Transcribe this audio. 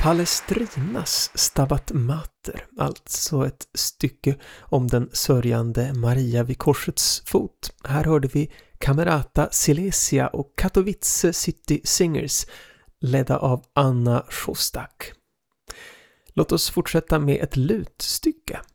Palestrinas Stabat Mater, alltså ett stycke om den sörjande Maria vid korsets fot. Här hörde vi Camerata Silesia och Katowice City Singers ledda av Anna Szostak. Låt oss fortsätta med ett lutstycke.